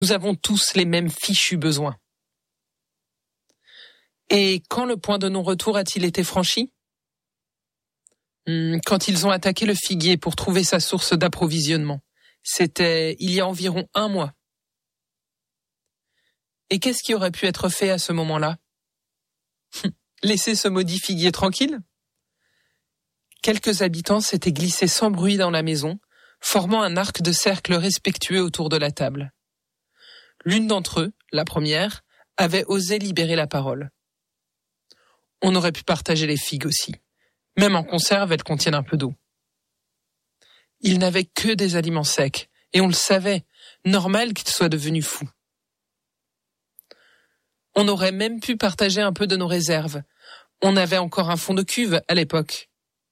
Nous avons tous les mêmes fichus besoins. Et quand le point de non-retour a-t-il été franchi ? Quand ils ont attaqué le figuier pour trouver sa source d'approvisionnement. C'était il y a environ 1 mois. Et qu'est-ce qui aurait pu être fait à ce moment-là ? Laisser ce maudit figuier tranquille ? Quelques habitants s'étaient glissés sans bruit dans la maison, formant un arc de cercle respectueux autour de la table. L'une d'entre eux, la première, avait osé libérer la parole. On aurait pu partager les figues aussi. Même en conserve, elles contiennent un peu d'eau. Ils n'avaient que des aliments secs, et on le savait, normal qu'ils soient devenus fous. On aurait même pu partager un peu de nos réserves. On avait encore un fond de cuve à l'époque.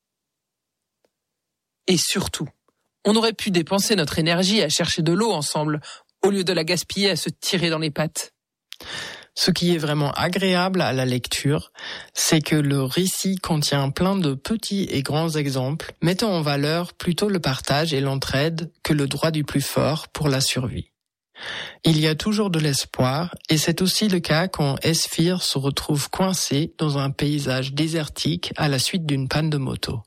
Et surtout, on aurait pu dépenser notre énergie à chercher de l'eau ensemble, au lieu de la gaspiller à se tirer dans les pattes. Ce qui est vraiment agréable à la lecture, c'est que le récit contient plein de petits et grands exemples, mettant en valeur plutôt le partage et l'entraide que le droit du plus fort pour la survie. Il y a toujours de l'espoir, et c'est aussi le cas quand Esphir se retrouve coincé dans un paysage désertique à la suite d'une panne de moto.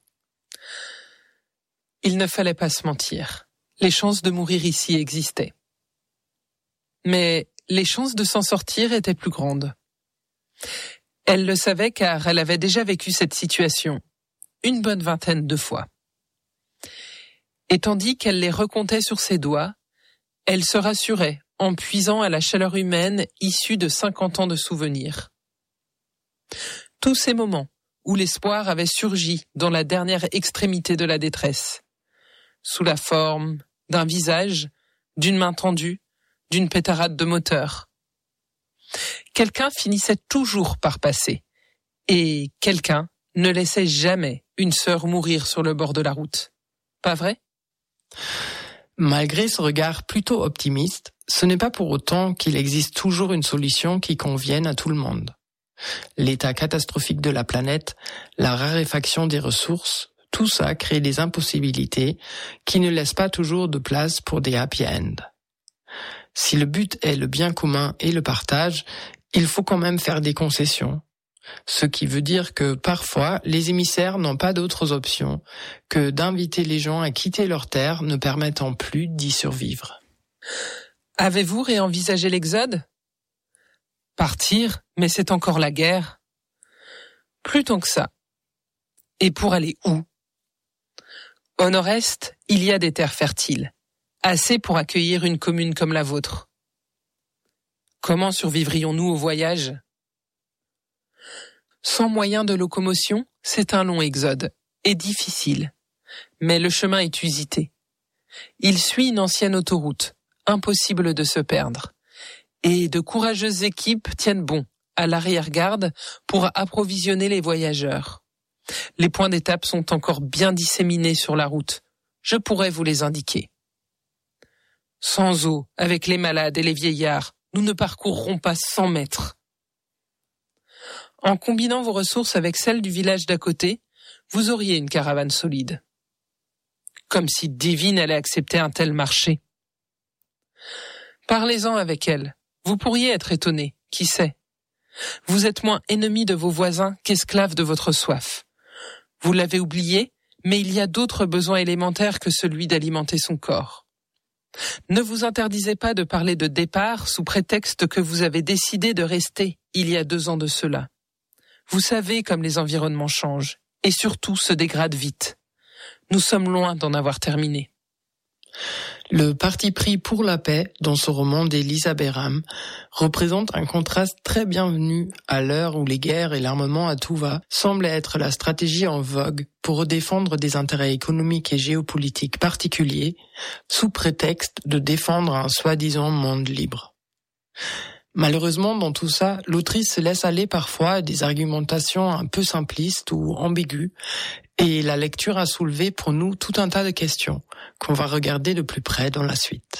Il ne fallait pas se mentir. Les chances de mourir ici existaient. Mais les chances de s'en sortir étaient plus grandes. Elle le savait car elle avait déjà vécu cette situation, une bonne 20aine de fois. Et tandis qu'elle les recomptait sur ses doigts, elle se rassurait en puisant à la chaleur humaine issue de 50 ans de souvenirs. Tous ces moments où l'espoir avait surgi dans la dernière extrémité de la détresse, sous la forme d'un visage, d'une main tendue, d'une pétarade de moteur. Quelqu'un finissait toujours par passer, et quelqu'un ne laissait jamais une sœur mourir sur le bord de la route. Pas vrai ? Malgré ce regard plutôt optimiste, ce n'est pas pour autant qu'il existe toujours une solution qui convienne à tout le monde. L'état catastrophique de la planète, la raréfaction des ressources, tout ça crée des impossibilités qui ne laissent pas toujours de place pour des happy ends. Si le but est le bien commun et le partage, il faut quand même faire des concessions. Ce qui veut dire que parfois, les émissaires n'ont pas d'autres options que d'inviter les gens à quitter leur terre ne permettant plus d'y survivre. Avez-vous réenvisagé l'exode ? Partir, mais c'est encore la guerre. Plus tant que ça. Et pour aller où ? Au nord-est, il y a des terres fertiles, assez pour accueillir une commune comme la vôtre. Comment survivrions-nous au voyage ? Sans moyen de locomotion, c'est un long exode, et difficile. Mais le chemin est usité. Il suit une ancienne autoroute, impossible de se perdre. Et de courageuses équipes tiennent bon, à l'arrière-garde, pour approvisionner les voyageurs. Les points d'étape sont encore bien disséminés sur la route. Je pourrais vous les indiquer. Sans eau, avec les malades et les vieillards, nous ne parcourrons pas 100 mètres. En combinant vos ressources avec celles du village d'à côté, vous auriez une caravane solide. Comme si Divine allait accepter un tel marché. Parlez-en avec elle. Vous pourriez être étonné, qui sait. Vous êtes moins ennemi de vos voisins qu'esclave de votre soif. Vous l'avez oublié, mais il y a d'autres besoins élémentaires que celui d'alimenter son corps. Ne vous interdisez pas de parler de départ sous prétexte que vous avez décidé de rester il y a 2 ans de cela. Vous savez comme les environnements changent, et surtout se dégradent vite. Nous sommes loin d'en avoir terminé. Le parti pris pour la paix dans ce roman d'Elisa Béram représente un contraste très bienvenu à l'heure où les guerres et l'armement à tout va semblent être la stratégie en vogue pour défendre des intérêts économiques et géopolitiques particuliers sous prétexte de défendre un soi-disant monde libre. Malheureusement, dans tout ça, l'autrice se laisse aller parfois à des argumentations un peu simplistes ou ambiguës, et la lecture a soulevé pour nous tout un tas de questions qu'on va regarder de plus près dans la suite.